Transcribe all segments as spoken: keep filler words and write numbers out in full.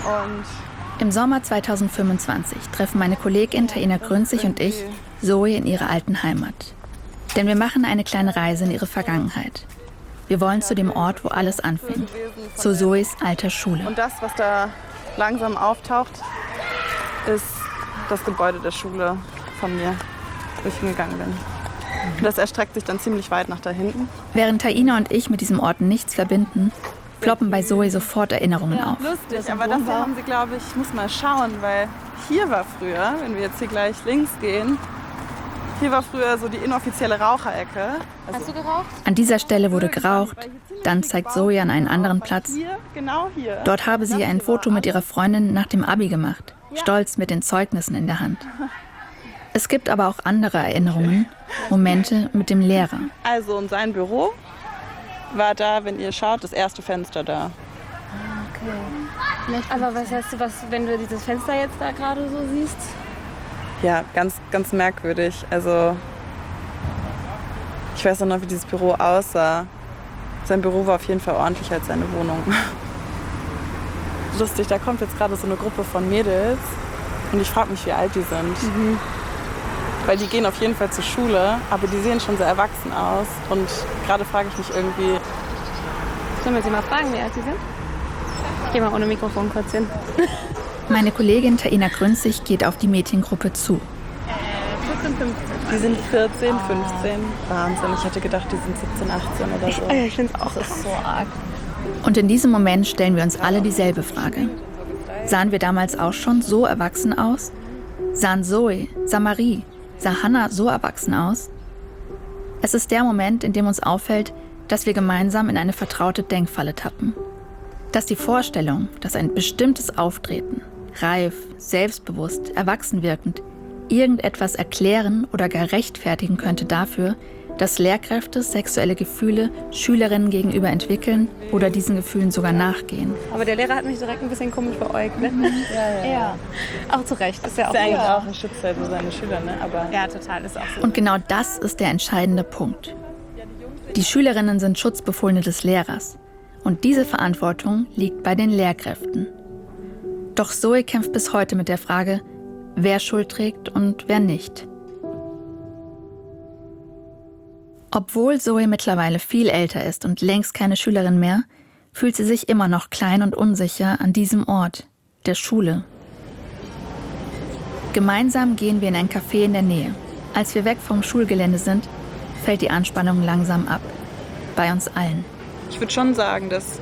Und Im Sommer zweitausendfünfundzwanzig treffen meine Kollegin Taina Grünzig und ich Zoe in ihrer alten Heimat. Denn wir machen eine kleine Reise in ihre Vergangenheit. Wir wollen zu dem Ort, wo alles anfing, zu Zoes alter Schule. Und das, was da langsam auftaucht, ist das Gebäude der Schule von mir, wo ich hingegangen bin. Das erstreckt sich dann ziemlich weit nach da hinten. Während Taina und ich mit diesem Ort nichts verbinden, ploppen bei Zoe sofort Erinnerungen auf. Lustig, aber das hier haben sie, glaube ich, ich muss mal schauen, weil hier war früher, wenn wir jetzt hier gleich links gehen, hier war früher so die inoffizielle Raucherecke. Also Hast du geraucht? An dieser Stelle wurde geraucht, dann zeigt Zoe an einen anderen Platz. hier, genau hier. Dort habe sie ein Foto mit ihrer Freundin nach dem Abi gemacht, stolz mit den Zeugnissen in der Hand. Es gibt aber auch andere Erinnerungen, Momente mit dem Lehrer. Also und sein Büro war da, wenn ihr schaut, das erste Fenster da. Okay. Aber was heißt du, was, wenn du dieses Fenster jetzt da gerade so siehst? Ja, ganz, ganz merkwürdig. Also ich weiß auch noch, wie dieses Büro aussah. Sein Büro war auf jeden Fall ordentlicher als seine Wohnung. Lustig, da kommt jetzt gerade so eine Gruppe von Mädels und ich frage mich, wie alt die sind. Mhm. Weil die gehen auf jeden Fall zur Schule, aber die sehen schon sehr erwachsen aus. Und gerade frage ich mich irgendwie... Sollen wir sie mal fragen, wie alt sie sind? Ich geh mal ohne Mikrofon kurz hin. Meine Kollegin Taina Grünzig geht auf die Mädchengruppe zu. vierzehn, fünfzehn. Die sind vierzehn, fünfzehn. Wahnsinn, ich hätte gedacht, die sind siebzehn, achtzehn oder so. Ich, ich finde es auch das ist so arg. Und in diesem Moment stellen wir uns alle dieselbe Frage. Sahen wir damals auch schon so erwachsen aus? Sahen Zoe, sah Marie, sah Hannah so erwachsen aus? Es ist der Moment, in dem uns auffällt, dass wir gemeinsam in eine vertraute Denkfalle tappen. Dass die Vorstellung, dass ein bestimmtes Auftreten, reif, selbstbewusst, erwachsen wirkend, irgendetwas erklären oder gar rechtfertigen könnte dafür, dass Lehrkräfte sexuelle Gefühle Schülerinnen gegenüber entwickeln oder diesen Gefühlen sogar nachgehen. Aber der Lehrer hat mich direkt ein bisschen komisch beäugt, ne? Ja, ja. Ja. Auch zu Recht, ist ja auch Ist ja eigentlich ja. auch ein Schutzfeld für seine Schüler, ne? Aber Ja, total, ist auch so. Und genau das ist der entscheidende Punkt. Die Schülerinnen sind Schutzbefohlene des Lehrers. Und diese Verantwortung liegt bei den Lehrkräften. Doch Zoe kämpft bis heute mit der Frage, wer Schuld trägt und wer nicht. Obwohl Zoe mittlerweile viel älter ist und längst keine Schülerin mehr, fühlt sie sich immer noch klein und unsicher an diesem Ort, der Schule. Gemeinsam gehen wir in ein Café in der Nähe. Als wir weg vom Schulgelände sind, fällt die Anspannung langsam ab. Bei uns allen. ich würde schon sagen, dass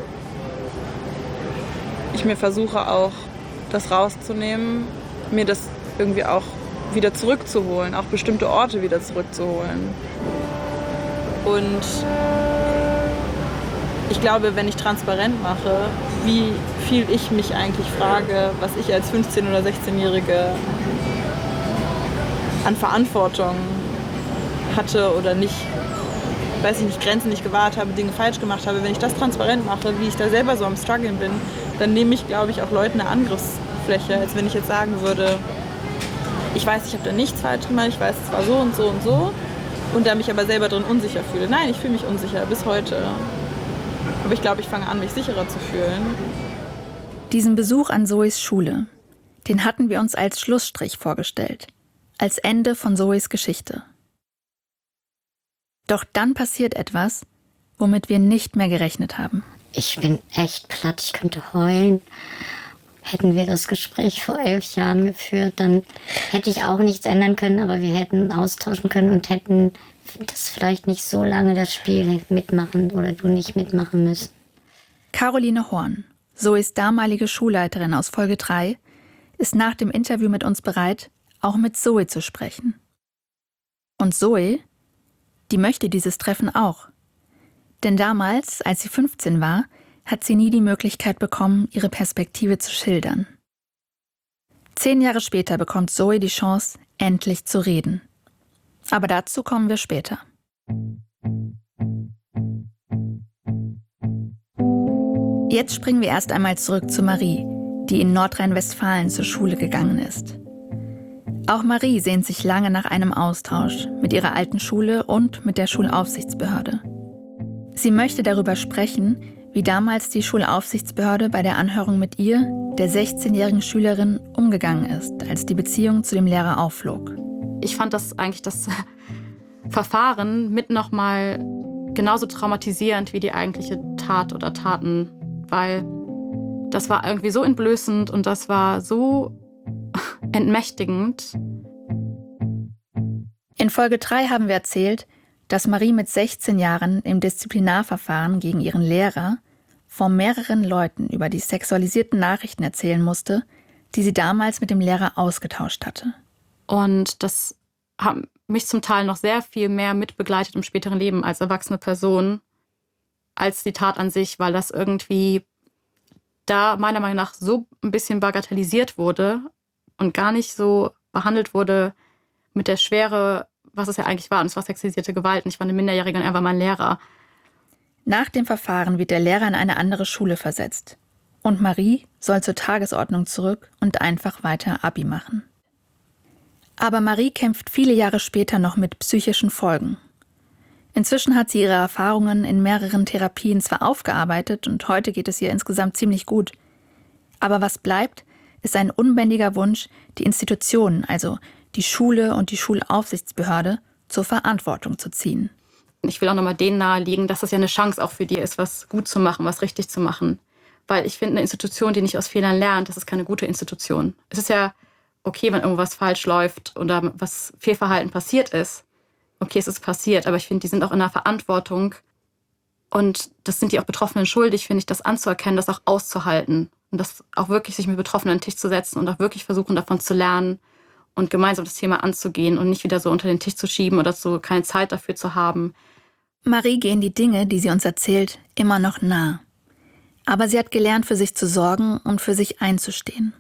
ich mir versuche auch, das rauszunehmen, mir das irgendwie auch wieder zurückzuholen, auch bestimmte Orte wieder zurückzuholen. Und ich glaube, wenn ich transparent mache, wie viel ich mich eigentlich frage, was ich als fünfzehn- oder sechzehnjährige an Verantwortung hatte oder nicht, weiß ich nicht, Grenzen nicht gewahrt habe, Dinge falsch gemacht habe, wenn ich das transparent mache, wie ich da selber so am Struggeln bin, dann nehme ich, glaube ich, auch Leuten eine Angriffsfläche, als wenn ich jetzt sagen würde, ich weiß, ich habe da nichts falsch gemacht, ich weiß, es war so und so und so und da mich aber selber drin unsicher fühle. Nein, ich fühle mich unsicher, bis heute. Aber ich glaube, ich fange an, mich sicherer zu fühlen. Diesen Besuch an Zoes Schule, den hatten wir uns als Schlussstrich vorgestellt, als Ende von Zoes Geschichte. Doch dann passiert etwas, womit wir nicht mehr gerechnet haben. Ich bin echt platt, ich könnte heulen. Hätten wir das Gespräch vor elf Jahren geführt, dann hätte ich auch nichts ändern können, aber wir hätten austauschen können und hätten das vielleicht nicht so lange das Spiel mitmachen oder du nicht mitmachen müssen. Caroline Horn, Zoes damalige Schulleiterin aus Folge drei, ist nach dem Interview mit uns bereit, auch mit Zoe zu sprechen. Und Zoe, die möchte dieses Treffen auch. Denn damals, als sie fünfzehn war, hat sie nie die Möglichkeit bekommen, ihre Perspektive zu schildern. Zehn Jahre später bekommt Zoe die Chance, endlich zu reden. Aber dazu kommen wir später. Jetzt springen wir erst einmal zurück zu Marie, die in Nordrhein-Westfalen zur Schule gegangen ist. Auch Marie sehnt sich lange nach einem Austausch mit ihrer alten Schule und mit der Schulaufsichtsbehörde. Sie möchte darüber sprechen, wie damals die Schulaufsichtsbehörde bei der Anhörung mit ihr, der sechzehnjährigen Schülerin, umgegangen ist, als die Beziehung zu dem Lehrer aufflog. Ich fand das eigentlich das Verfahren mit nochmal genauso traumatisierend wie die eigentliche Tat oder Taten, weil das war irgendwie so entblößend und das war so entmächtigend. In Folge drei haben wir erzählt, dass Marie mit sechzehn Jahren im Disziplinarverfahren gegen ihren Lehrer vor mehreren Leuten über die sexualisierten Nachrichten erzählen musste, die sie damals mit dem Lehrer ausgetauscht hatte. Und das hat mich zum Teil noch sehr viel mehr mitbegleitet im späteren Leben als erwachsene Person, als die Tat an sich, weil das irgendwie da meiner Meinung nach so ein bisschen bagatellisiert wurde und gar nicht so behandelt wurde mit der Schwere, was es ja eigentlich war. Und es war sexualisierte Gewalt. Und ich war eine Minderjährige und er war mein Lehrer. Nach dem Verfahren wird der Lehrer in eine andere Schule versetzt. Und Marie soll zur Tagesordnung zurück und einfach weiter Abi machen. Aber Marie kämpft viele Jahre später noch mit psychischen Folgen. Inzwischen hat sie ihre Erfahrungen in mehreren Therapien zwar aufgearbeitet und heute geht es ihr insgesamt ziemlich gut. Aber was bleibt, ist ein unbändiger Wunsch, die Institutionen, also die Schule und die Schulaufsichtsbehörde, zur Verantwortung zu ziehen. Ich will auch nochmal denen nahelegen, dass das ja eine Chance auch für die ist, was gut zu machen, was richtig zu machen. Weil ich finde, eine Institution, die nicht aus Fehlern lernt, das ist keine gute Institution. Es ist ja okay, wenn irgendwas falsch läuft oder was Fehlverhalten passiert ist. Okay, es ist passiert, aber ich finde, die sind auch in der Verantwortung. Und das sind die auch Betroffenen schuldig, finde ich, das anzuerkennen, das auch auszuhalten. Und das auch wirklich sich mit Betroffenen an den Tisch zu setzen und auch wirklich versuchen, davon zu lernen und gemeinsam das Thema anzugehen und nicht wieder so unter den Tisch zu schieben oder so keine Zeit dafür zu haben. Marie gehen die Dinge, die sie uns erzählt, immer noch nah. Aber sie hat gelernt, für sich zu sorgen und für sich einzustehen.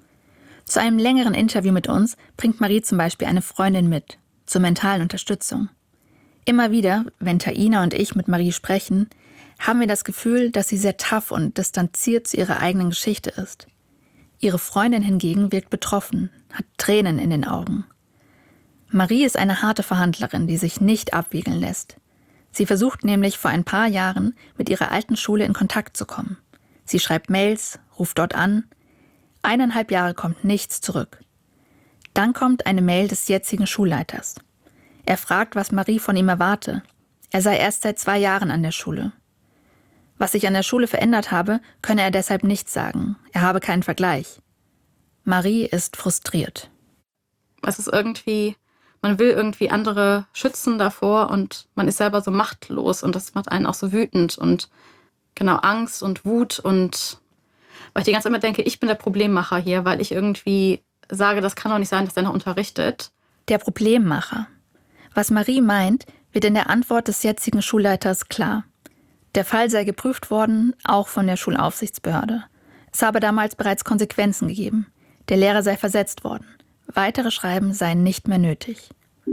Zu einem längeren Interview mit uns bringt Marie zum Beispiel eine Freundin mit, zur mentalen Unterstützung. Immer wieder, wenn Taina und ich mit Marie sprechen, haben wir das Gefühl, dass sie sehr tough und distanziert zu ihrer eigenen Geschichte ist. Ihre Freundin hingegen wirkt betroffen, hat Tränen in den Augen. Marie ist eine harte Verhandlerin, die sich nicht abwiegeln lässt. Sie versucht nämlich vor ein paar Jahren mit ihrer alten Schule in Kontakt zu kommen. Sie schreibt Mails, ruft dort an. Eineinhalb Jahre kommt nichts zurück. Dann kommt eine Mail des jetzigen Schulleiters. Er fragt, was Marie von ihm erwarte. Er sei erst seit zwei Jahren an der Schule. Was sich an der Schule verändert habe, könne er deshalb nicht sagen. Er habe keinen Vergleich. Marie ist frustriert. Es ist irgendwie, man will irgendwie andere schützen davor und man ist selber so machtlos und das macht einen auch so wütend und genau Angst und Wut und weil ich die ganze Zeit immer denke, ich bin der Problemmacher hier, weil ich irgendwie sage, das kann doch nicht sein, dass der noch unterrichtet. Der Problemmacher. Was Marie meint, wird in der Antwort des jetzigen Schulleiters klar. Der Fall sei geprüft worden, auch von der Schulaufsichtsbehörde. Es habe damals bereits Konsequenzen gegeben. Der Lehrer sei versetzt worden. Weitere Schreiben seien nicht mehr nötig.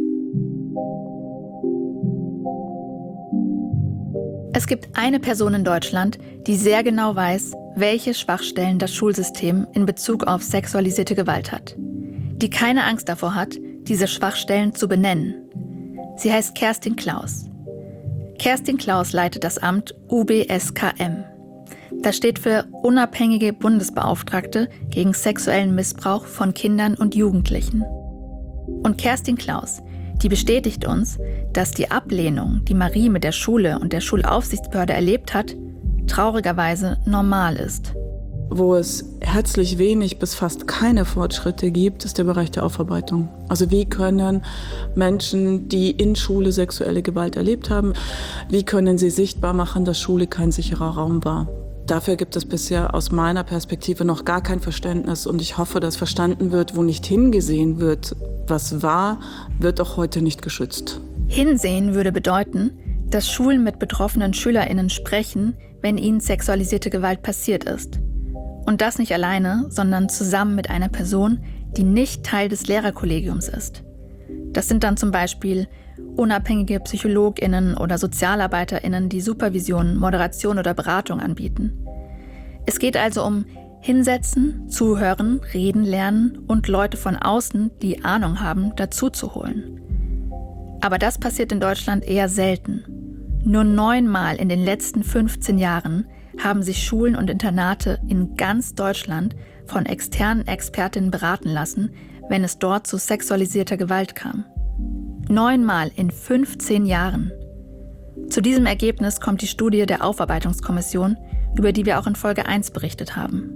Es gibt eine Person in Deutschland, die sehr genau weiß, welche Schwachstellen das Schulsystem in Bezug auf sexualisierte Gewalt hat. Die keine Angst davor hat, diese Schwachstellen zu benennen. Sie heißt Kerstin Klaus. Kerstin Klaus leitet das Amt U B S K M. Das steht für Unabhängige Bundesbeauftragte gegen sexuellen Missbrauch von Kindern und Jugendlichen. Und Kerstin Klaus, die bestätigt uns, dass die Ablehnung, die Marie mit der Schule und der Schulaufsichtsbehörde erlebt hat, traurigerweise normal ist. Wo es herzlich wenig bis fast keine Fortschritte gibt, ist der Bereich der Aufarbeitung. Also wie können Menschen, die in Schule sexuelle Gewalt erlebt haben, wie können sie sichtbar machen, dass Schule kein sicherer Raum war? Dafür gibt es bisher aus meiner Perspektive noch gar kein Verständnis und ich hoffe, dass verstanden wird, wo nicht hingesehen wird, was war, wird auch heute nicht geschützt. Hinsehen würde bedeuten, dass Schulen mit betroffenen SchülerInnen sprechen, wenn ihnen sexualisierte Gewalt passiert ist. Und das nicht alleine, sondern zusammen mit einer Person, die nicht Teil des Lehrerkollegiums ist. Das sind dann zum Beispiel unabhängige PsychologInnen oder SozialarbeiterInnen, die Supervision, Moderation oder Beratung anbieten. Es geht also um Hinsetzen, Zuhören, Reden lernen und Leute von außen, die Ahnung haben, dazu zu holen. Aber das passiert in Deutschland eher selten. Nur neunmal in den letzten fünfzehn Jahren haben sich Schulen und Internate in ganz Deutschland von externen Expertinnen beraten lassen, wenn es dort zu sexualisierter Gewalt kam. Neunmal in fünfzehn Jahren. Zu diesem Ergebnis kommt die Studie der Aufarbeitungskommission, über die wir auch in Folge eins berichtet haben.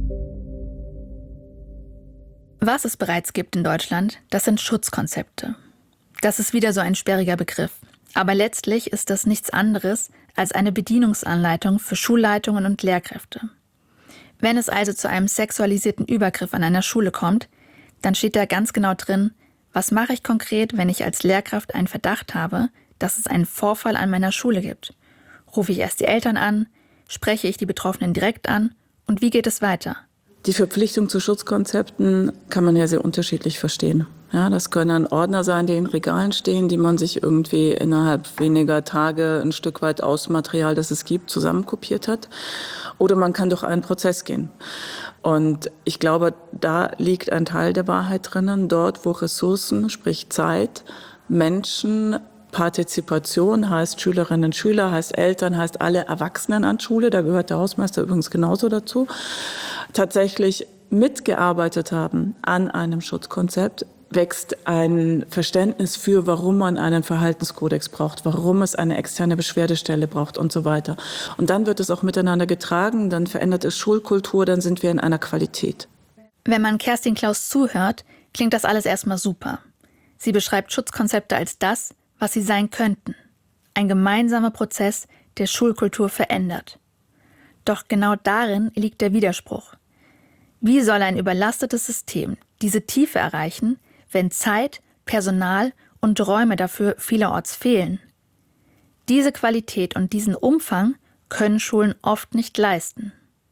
Was es bereits gibt in Deutschland, das sind Schutzkonzepte. Das ist wieder so ein sperriger Begriff. Aber letztlich ist das nichts anderes als eine Bedienungsanleitung für Schulleitungen und Lehrkräfte. Wenn es also zu einem sexualisierten Übergriff an einer Schule kommt, dann steht da ganz genau drin, was mache ich konkret, wenn ich als Lehrkraft einen Verdacht habe, dass es einen Vorfall an meiner Schule gibt. Rufe ich erst die Eltern an, spreche ich die Betroffenen direkt an und wie geht es weiter? Die Verpflichtung zu Schutzkonzepten kann man ja sehr unterschiedlich verstehen. Ja, das können Ordner sein, die in Regalen stehen, die man sich irgendwie innerhalb weniger Tage ein Stück weit aus Material, das es gibt, zusammenkopiert hat. Oder man kann durch einen Prozess gehen. Und ich glaube, da liegt ein Teil der Wahrheit drinnen, dort, wo Ressourcen, sprich Zeit, Menschen, Partizipation heißt Schülerinnen und Schüler, heißt Eltern, heißt alle Erwachsenen an Schule, da gehört der Hausmeister übrigens genauso dazu, tatsächlich mitgearbeitet haben an einem Schutzkonzept, wächst ein Verständnis für, warum man einen Verhaltenskodex braucht, warum es eine externe Beschwerdestelle braucht und so weiter. Und dann wird es auch miteinander getragen, dann verändert es Schulkultur, dann sind wir in einer Qualität. Wenn man Kerstin Klaus zuhört, klingt das alles erstmal super. Sie beschreibt Schutzkonzepte als das, was sie sein könnten. Ein gemeinsamer Prozess, der Schulkultur verändert. Doch genau darin liegt der Widerspruch. Wie soll ein überlastetes System diese Tiefe erreichen, wenn Zeit, Personal und Räume dafür vielerorts fehlen? Diese Qualität und diesen Umfang können Schulen oft nicht leisten.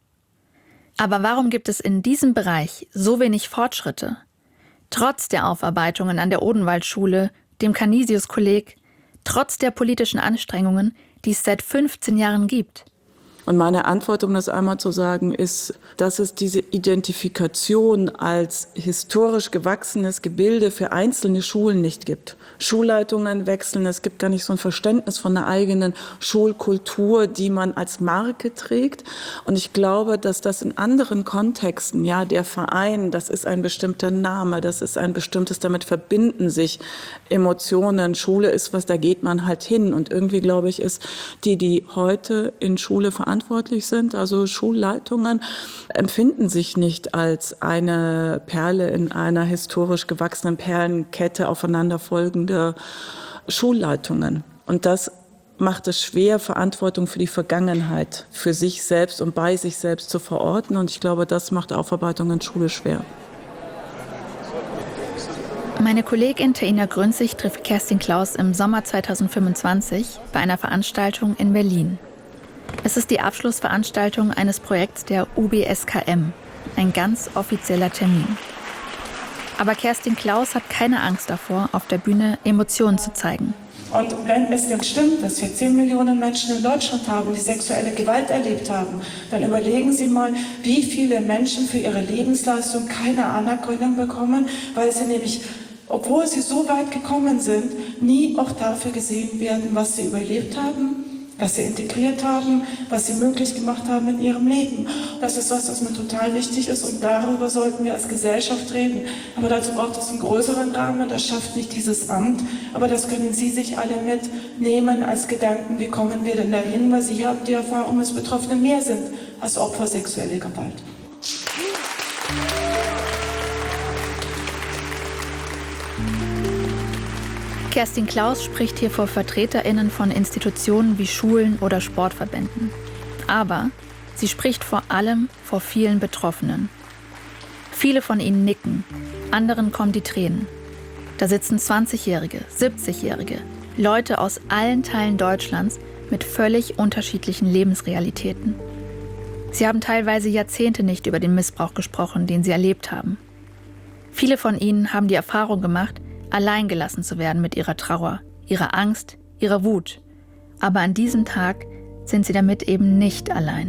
Aber warum gibt es in diesem Bereich so wenig Fortschritte? Trotz der Aufarbeitungen an der Odenwaldschule, dem Canisius-Kolleg, trotz der politischen Anstrengungen, die es seit fünfzehn Jahren gibt. Und meine Antwort, um das einmal zu sagen, ist, dass es diese Identifikation als historisch gewachsenes Gebilde für einzelne Schulen nicht gibt. Schulleitungen wechseln, es gibt gar nicht so ein Verständnis von einer eigenen Schulkultur, die man als Marke trägt. Und ich glaube, dass das in anderen Kontexten, ja, der Verein, das ist ein bestimmter Name, das ist ein bestimmtes, damit verbinden sich Emotionen. Schule ist was, da geht man halt hin. Und irgendwie, glaube ich, ist die, die heute in Schule verantwortlich verantwortlich sind, also Schulleitungen, empfinden sich nicht als eine Perle in einer historisch gewachsenen Perlenkette aufeinanderfolgender Schulleitungen. Und das macht es schwer, Verantwortung für die Vergangenheit, für sich selbst und bei sich selbst zu verorten. Und ich glaube, das macht Aufarbeitung in Schule schwer. Meine Kollegin Taina Grünzig trifft Kerstin Klaus im Sommer zweitausendfünfundzwanzig bei einer Veranstaltung in Berlin. Es ist die Abschlussveranstaltung eines Projekts der U B S K M, ein ganz offizieller Termin. Aber Kerstin Klaus hat keine Angst davor, auf der Bühne Emotionen zu zeigen. Und wenn es denn stimmt, dass wir zehn Millionen Menschen in Deutschland haben, die sexuelle Gewalt erlebt haben, dann überlegen Sie mal, wie viele Menschen für ihre Lebensleistung keine Anerkennung bekommen, weil sie nämlich, obwohl sie so weit gekommen sind, nie auch dafür gesehen werden, was sie überlebt haben, was sie integriert haben, was sie möglich gemacht haben in ihrem Leben. Das ist was, was mir total wichtig ist und darüber sollten wir als Gesellschaft reden. Aber dazu braucht es einen größeren Rahmen, das schafft nicht dieses Amt, aber das können Sie sich alle mitnehmen als Gedanken, wie kommen wir denn dahin, weil Sie haben die Erfahrung, dass Betroffene mehr sind als Opfer sexueller Gewalt. Kerstin Klaus spricht hier vor VertreterInnen von Institutionen wie Schulen oder Sportverbänden. Aber sie spricht vor allem vor vielen Betroffenen. Viele von ihnen nicken, anderen kommen die Tränen. Da sitzen zwanzigjährige, siebzigjährige, Leute aus allen Teilen Deutschlands mit völlig unterschiedlichen Lebensrealitäten. Sie haben teilweise Jahrzehnte nicht über den Missbrauch gesprochen, den sie erlebt haben. Viele von ihnen haben die Erfahrung gemacht, allein gelassen zu werden mit ihrer Trauer, ihrer Angst, ihrer Wut. Aber an diesem Tag sind sie damit eben nicht allein.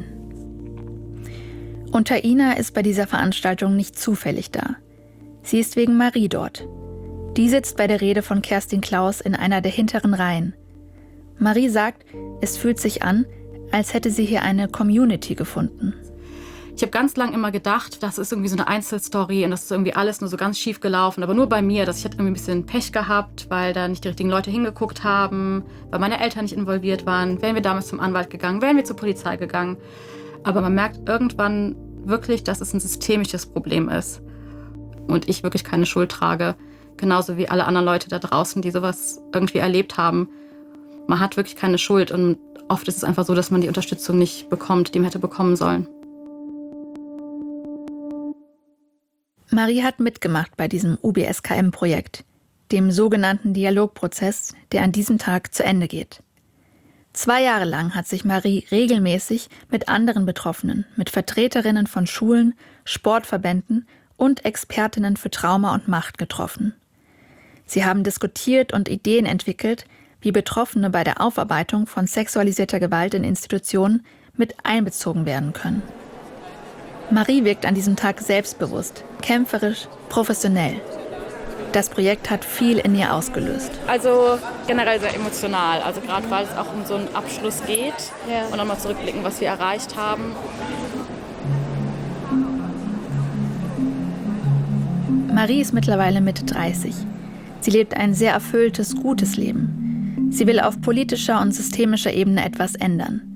Und Taina ist bei dieser Veranstaltung nicht zufällig da. Sie ist wegen Marie dort. Die sitzt bei der Rede von Kerstin Klaus in einer der hinteren Reihen. Marie sagt, es fühlt sich an, als hätte sie hier eine Community gefunden. Ich habe ganz lang immer gedacht, das ist irgendwie so eine Einzelstory und das ist irgendwie alles nur so ganz schief gelaufen. Aber nur bei mir, dass ich hatte irgendwie ein bisschen Pech gehabt, weil da nicht die richtigen Leute hingeguckt haben, weil meine Eltern nicht involviert waren. Wären wir damals zum Anwalt gegangen, wären wir zur Polizei gegangen. Aber man merkt irgendwann wirklich, dass es ein systemisches Problem ist. Und ich wirklich keine Schuld trage. Genauso wie alle anderen Leute da draußen, die sowas irgendwie erlebt haben. Man hat wirklich keine Schuld und oft ist es einfach so, dass man die Unterstützung nicht bekommt, die man hätte bekommen sollen. Marie hat mitgemacht bei diesem U B S K M-Projekt, dem sogenannten Dialogprozess, der an diesem Tag zu Ende geht. Zwei Jahre lang hat sich Marie regelmäßig mit anderen Betroffenen, mit Vertreterinnen von Schulen, Sportverbänden und Expertinnen für Trauma und Macht getroffen. Sie haben diskutiert und Ideen entwickelt, wie Betroffene bei der Aufarbeitung von sexualisierter Gewalt in Institutionen mit einbezogen werden können. Marie wirkt an diesem Tag selbstbewusst, kämpferisch, professionell. Das Projekt hat viel in ihr ausgelöst. Also generell sehr emotional, also gerade weil es auch um so einen Abschluss geht ja. Und nochmal zurückblicken, was wir erreicht haben. Marie ist mittlerweile Mitte dreißig. Sie lebt ein sehr erfülltes, gutes Leben. Sie will auf politischer und systemischer Ebene etwas ändern.